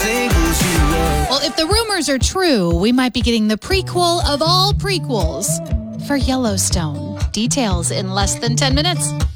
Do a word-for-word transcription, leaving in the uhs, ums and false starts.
singles you love. Well, if the rumors are true, we might be getting the prequel of all prequels for Yellowstone. Details in less than ten minutes.